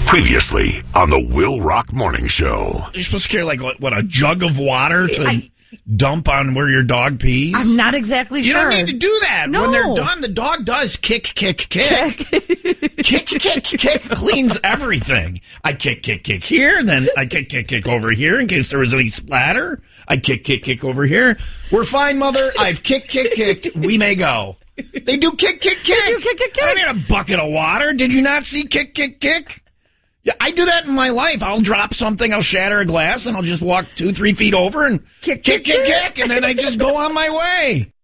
Previously on the Will Rock Morning Show. You're supposed to carry a jug of water to dump on where your dog pees? I'm not exactly sure. You don't need to do that. No. When they're done, the dog does kick. Kick cleans everything. I kick here, then I kick over here in case there was any splatter. I kick over here. We're fine, Mother. I've kicked. We may go. They do kick. They do kick. I mean, a bucket of water. Did you not see kick? Yeah, I do that in my life. I'll drop something, I'll shatter a glass, and I'll just walk 2-3 feet over and kick, and then I just go on my way.